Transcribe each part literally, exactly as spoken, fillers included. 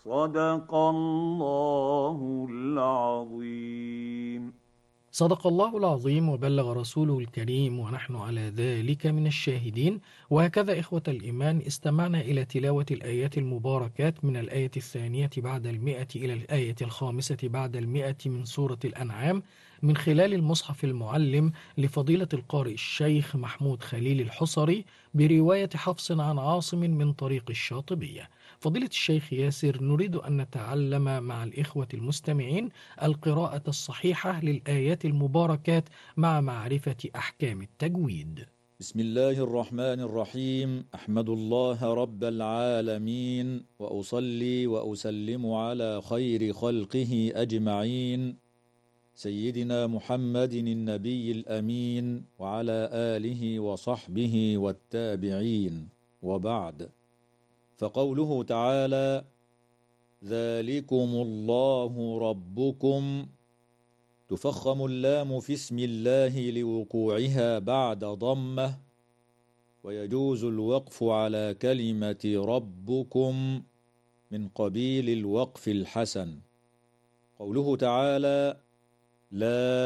صدق الله العظيم. صدق الله العظيم وبلغ رسوله الكريم ونحن على ذلك من الشاهدين. وهكذا إخوة الإيمان استمعنا إلى تلاوة الآيات المباركات من الآية الثانية بعد المئة إلى الآية الخامسة بعد المئة من سورة الأنعام من خلال المصحف المعلم لفضيلة القارئ الشيخ محمود خليل الحصري برواية حفص عن عاصم من طريق الشاطبية. فضيلة الشيخ ياسر، نريد أن نتعلم مع الإخوة المستمعين القراءة الصحيحة للآيات المباركات مع معرفة أحكام التجويد. بسم الله الرحمن الرحيم. أحمد الله رب العالمين وأصلي وأسلم على خير خلقه أجمعين سيدنا محمد النبي الأمين وعلى آله وصحبه والتابعين، وبعد. فقوله تعالى: ذلكم الله ربكم، تفخم اللام في اسم الله لوقوعها بعد ضمه، ويجوز الوقف على كلمة ربكم من قبيل الوقف الحسن. قوله تعالى: لا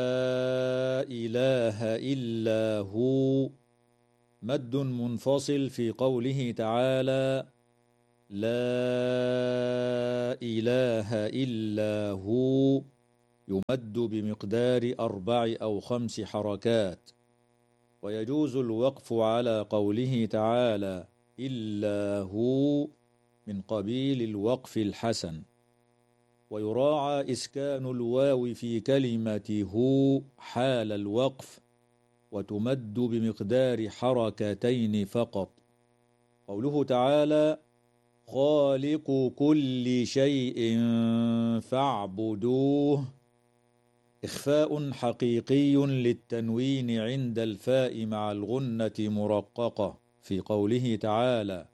إله إلا هو، مد منفصل في قوله تعالى لا إله إلا هو، يمد بمقدار أربع أو خمس حركات. ويجوز الوقف على قوله تعالى إلا هو من قبيل الوقف الحسن. ويراعى إسكان الواو في كلمة هو حال الوقف، وتمد بمقدار حركتين فقط. قوله تعالى خالق كل شيء فاعبدوه، إخفاء حقيقي للتنوين عند الفاء مع الغنة مرققة في قوله تعالى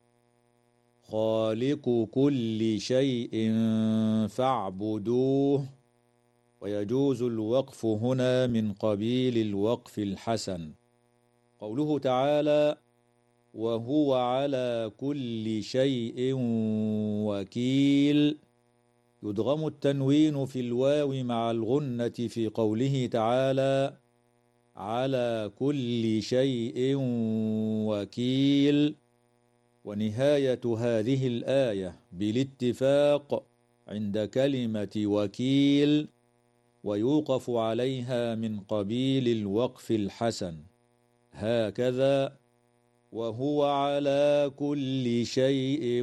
خالق كل شيء فاعبدوه. ويجوز الوقف هنا من قبيل الوقف الحسن. قوله تعالى وهو على كل شيء وكيل، يدغم التنوين في الواو مع الغنة في قوله تعالى على كل شيء وكيل. ونهاية هذه الآية بالاتفاق عند كلمة وكيل، ويوقف عليها من قبيل الوقف الحسن. هكذا وهو على كل شيء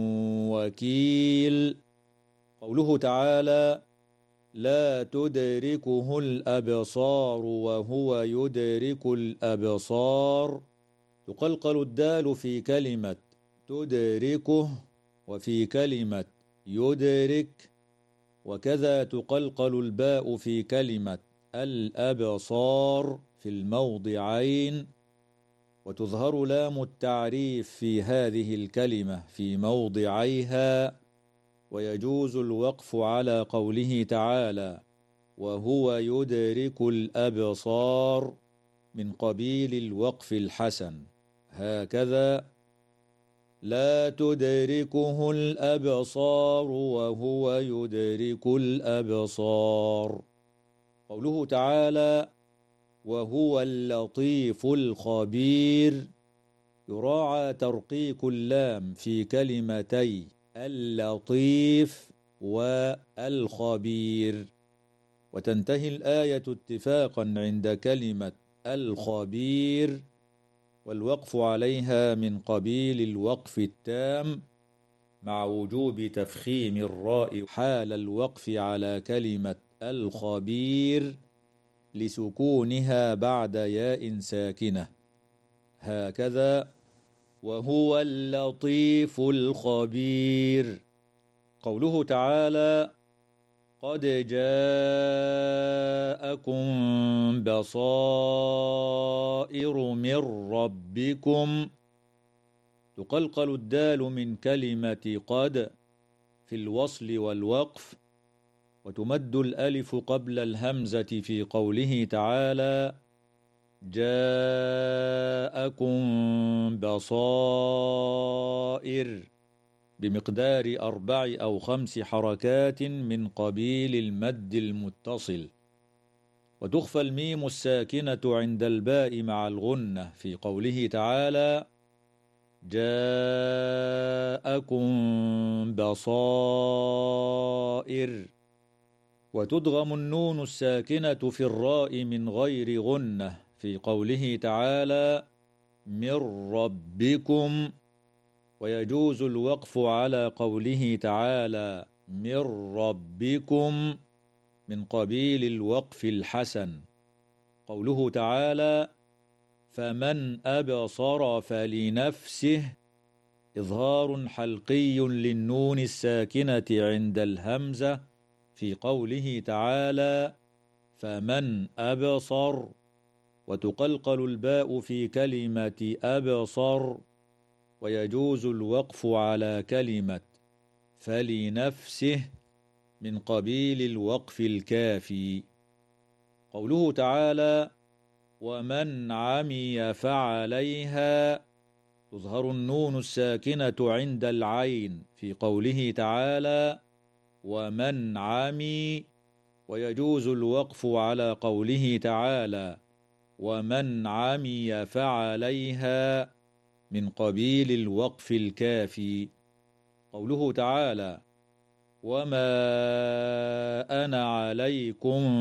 وكيل. قوله تعالى لا تدركه الأبصار وهو يدرك الأبصار، تقلقل الدال في كلمة تدركه وفي كلمة يدرك، وكذا تقلقل الباء في كلمة الأبصار في الموضعين، وتظهر لام التعريف في هذه الكلمة في موضعيها. ويجوز الوقف على قوله تعالى وهو يدرك الأبصار من قبيل الوقف الحسن. هكذا لا تدركه الأبصار وهو يدرك الأبصار. قوله تعالى وهو اللطيف الخبير، يراعى ترقيق اللام في كلمتي اللطيف والخبير. وتنتهي الآية اتفاقا عند كلمة الخبير، والوقف عليها من قبيل الوقف التام مع وجوب تفخيم الراء حال الوقف على كلمة الخبير لسكونها بعد ياء ساكنة. هكذا وهو اللطيف الخبير. قوله تعالى قد جاءكم بصائر من ربكم، تقلقل الدال من كلمة قد في الوصل والوقف، وتمد الألف قبل الهمزة في قوله تعالى جاءكم بصائر. بمقدار أربع أو خمس حركات من قبيل المد المتصل. وتخفى الميم الساكنة عند الباء مع الغنة في قوله تعالى جاءكم بصائر. وتدغم النون الساكنة في الراء من غير غنة في قوله تعالى من ربكم. ويجوز الوقف على قوله تعالى من ربكم من قبيل الوقف الحسن. قوله تعالى فمن أبصر فلنفسه إظهار حلقي للنون الساكنة عند الهمزة في قوله تعالى فمن أبصر. وتقلقل الباء في كلمة أبصر. ويجوز الوقف على كلمة فلنفسه من قبيل الوقف الكافي. قوله تعالى ومن عمي فعليها تظهر النون الساكنة عند العين في قوله تعالى ومن عمي. ويجوز الوقف على قوله تعالى ومن عمي فعليها من قبيل الوقف الكافي. قوله تعالى وما أنا عليكم